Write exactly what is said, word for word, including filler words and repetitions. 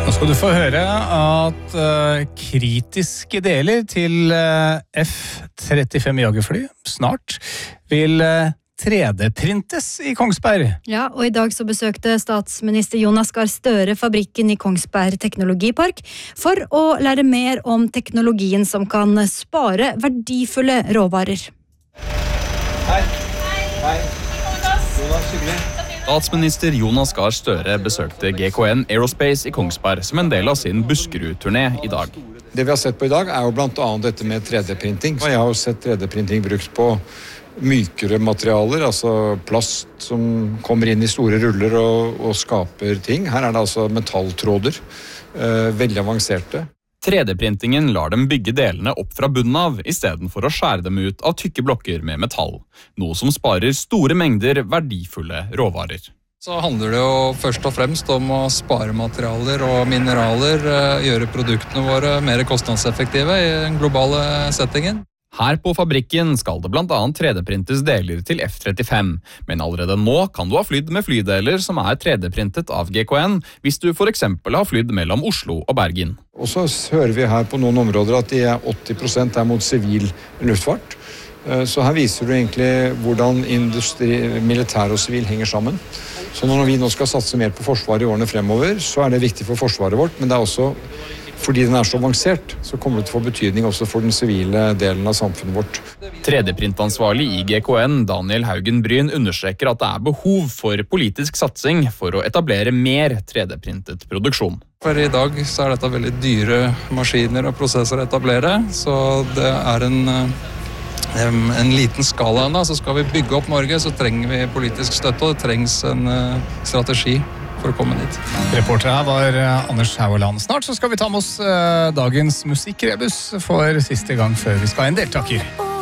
Nå skal du få høre at uh, kritiske deler til uh, F trettifem jagerfly snart vil uh, tre D-printes i Kongsberg. Ja, og i dag så besøkte statsminister Jonas Gahr Støre fabrikken i Kongsberg Teknologipark for å lære mer om teknologien som kan spare verdifulle råvarer. Hei. Hei. Jonas, hyggelig. Statsminister Jonas Gahr Støre besøkte G K N Aerospace i Kongsberg som en del av sin Buskerud-turné i dag. Det vi har sett på i dag er jo blant annet dette med tre D-printing. Jeg har jo sett tre D-printing brukt på mykere materialer, altså plast som kommer inn i store ruller og, og skaper ting. Her er det altså metalltråder, eh, veldig avanserte. tre D-printingen lar dem bygge delene opp fra bunnen av, i stedet for å skjære dem ut av tykke blokker med metall, noe som sparer store mengder verdifulle råvarer. Så handler det jo først og fremst om å spare materialer og mineraler, gjøre produktene våre mer kostnadseffektive i den globale settingen. Her på fabrikken skal det blant annet tre D-printes deler til F trettifem, men allerede nå kan du ha flydd med flydeler som er tre D-printet av G K N, hvis du for eksempel har flydd mellom Oslo og Bergen. Og så hører vi her på noen områder at de er åtti prosent er mot sivil luftfart. Så her viser du egentlig hvordan industri, militær og sivil henger sammen. Så når vi nå skal satse mer på forsvaret i årene fremover, så er det viktig for forsvaret vårt, men det er også fordi den er så avansert, så kommer det til å få betydning også for den sivile delen av samfunnet vårt. tre D-printansvarlig i G K N, Daniel Haugen Bryn, understreker at det er behov for politisk satsing for å etablere mer tre D-printet produksjon. For i dag så er dette veldig dyre maskiner og prosesser å etablere, så det er en, en liten skala enda. Så skal vi bygge opp Norge, så trenger vi politisk støtte, og det trengs en strategi for å komme dit. Reporter her var Anders Haueland. Snart så skal vi ta med oss dagens musikkrebus for siste gang før vi skal ha en deltaker.